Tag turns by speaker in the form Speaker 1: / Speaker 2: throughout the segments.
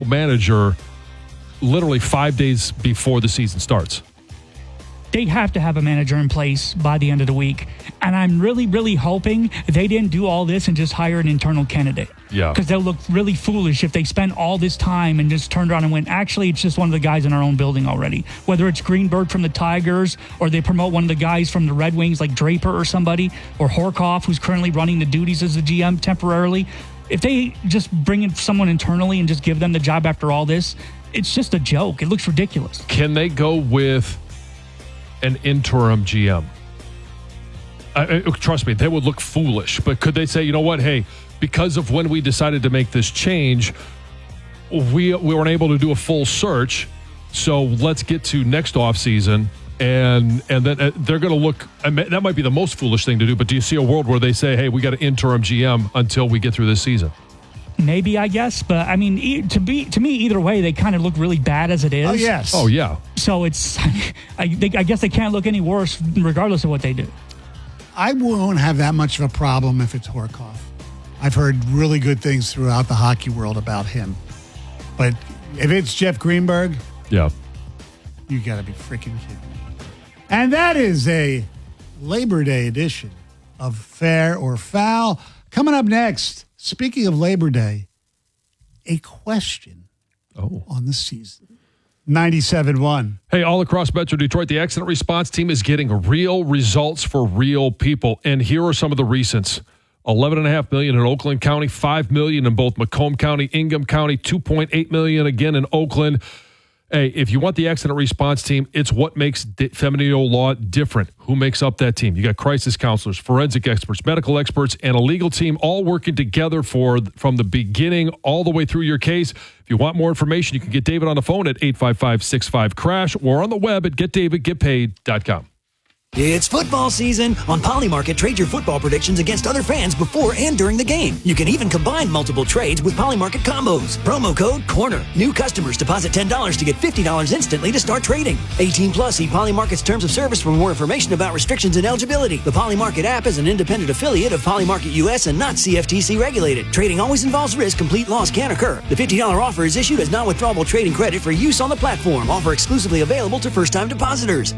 Speaker 1: manager literally 5 days before the season starts.
Speaker 2: They have to have a manager in place by the end of the week. And I'm really, really hoping they didn't do all this and just hire an internal candidate.
Speaker 1: Yeah.
Speaker 2: Because they'll look really foolish if they spend all this time and just turned around and went, actually, it's just one of the guys in our own building already. Whether it's Greenberg from the Tigers or they promote one of the guys from the Red Wings like Draper or somebody, or Horkoff, who's currently running the duties as the GM temporarily. If they just bring in someone internally and just give them the job after all this, it's just a joke. It looks ridiculous.
Speaker 1: Can they go with an interim GM? Trust me, they would look foolish. But could they say, you know what, hey, because of when we decided to make this change, we weren't able to do a full search, so let's get to next offseason, and then they're going to look, that might be the most foolish thing to do, but do you see a world where they say, hey, we got an interim GM until we get through this season?
Speaker 2: Maybe, I guess, but I mean, to me, either way, they kind of look really bad as it is.
Speaker 3: Oh, yes.
Speaker 1: Oh, yeah.
Speaker 2: So it's, I guess they can't look any worse regardless of what they do.
Speaker 3: I won't have that much of a problem if it's Horkoff. I've heard really good things throughout the hockey world about him. But if it's Jeff Greenberg,
Speaker 1: yeah,
Speaker 3: you got to be freaking kidding me. And that is a Labor Day edition of Fair or Foul. Coming up next, speaking of Labor Day, a question on the season. 97.1.
Speaker 1: Hey, all across Metro Detroit, the accident response team is getting real results for real people. And here are some of the recents. $11.5 million in Oakland County, $5 million in both Macomb County, Ingham County, $2.8 million again in Oakland. Hey, if you want the accident response team, it's what makes Feminine Law different. Who makes up that team? You got crisis counselors, forensic experts, medical experts, and a legal team all working together from the beginning all the way through your case. If you want more information, you can get David on the phone at 855-65-CRASH or on the web at getdavidgetpaid.com.
Speaker 4: It's football season. On Polymarket, trade your football predictions against other fans before and during the game. You can even combine multiple trades with Polymarket combos. Promo code CORNER. New customers deposit $10 to get $50 instantly to start trading. 18 plus. See Polymarket's terms of service for more information about restrictions and eligibility. The Polymarket app is an independent affiliate of Polymarket US and not CFTC regulated. Trading always involves risk. Complete loss can occur. The $50 offer is issued as non-withdrawable trading credit for use on the platform. Offer exclusively available to first-time depositors.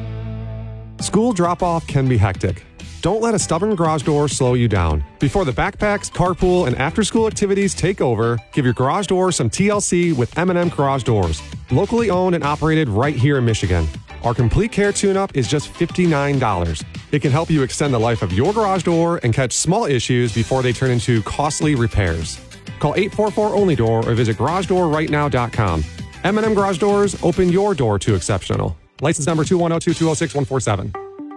Speaker 5: School drop-off can be hectic. Don't let a stubborn garage door slow you down. Before the backpacks, carpool, and after-school activities take over, give your garage door some TLC with M&M Garage Doors. Locally owned and operated right here in Michigan. Our complete care tune-up is just $59. It can help you extend the life of your garage door and catch small issues before they turn into costly repairs. Call 844-ONLY-DOOR or visit garagedoorrightnow.com. M&M Garage Doors, open your door to exceptional. License number 2102206-147.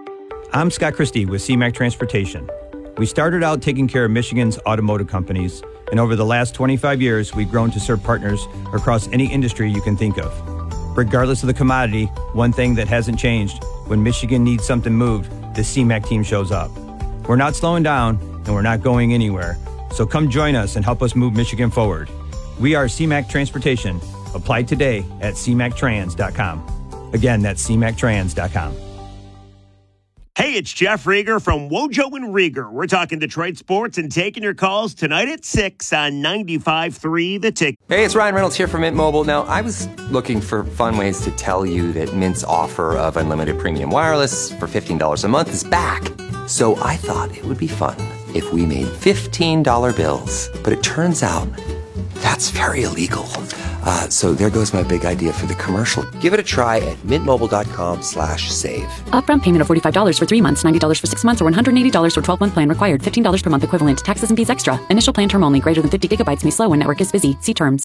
Speaker 6: I'm Scott Christie with CMAC Transportation. We started out taking care of Michigan's automotive companies, and over the last 25 years, we've grown to serve partners across any industry you can think of. Regardless of the commodity, one thing that hasn't changed, when Michigan needs something moved, the CMAC team shows up. We're not slowing down, and we're not going anywhere, so come join us and help us move Michigan forward. We are CMAC Transportation. Apply today at cmactrans.com. Again, that's cmactrans.com.
Speaker 7: Hey, it's Jeff Rieger from Wojo and Rieger. We're talking Detroit sports and taking your calls tonight at 6 on 95.3 The Tick.
Speaker 8: Hey, it's Ryan Reynolds here from Mint Mobile. Now, I was looking for fun ways to tell you that Mint's offer of unlimited premium wireless for $15 a month is back. So I thought it would be fun if we made $15 bills. But it turns out that's very illegal. So there goes my big idea for the commercial. Give it a try at mintmobile.com/save.
Speaker 9: Upfront payment of $45 for 3 months, $90 for 6 months, or $180 for 12-month plan required. $15 per month equivalent. Taxes and fees extra. Initial plan term only. Greater than 50 gigabytes may slow when network is busy. See terms.